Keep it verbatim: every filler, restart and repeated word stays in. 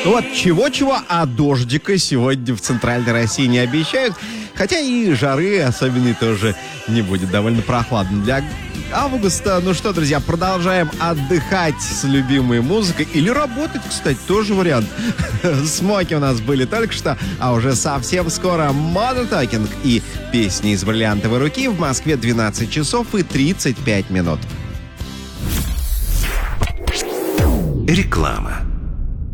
Вот чего-чего, а дождика сегодня в центральной России не обещают. Хотя и жары особенной тоже не будет. Довольно прохладно для августа. Ну что, друзья, продолжаем отдыхать с любимой музыкой. Или работать, кстати, тоже вариант. Смоки у нас были только что, а уже совсем скоро Modern Talking и песни из бриллиантовой руки. В Москве двенадцать часов и тридцать пять минут. Реклама.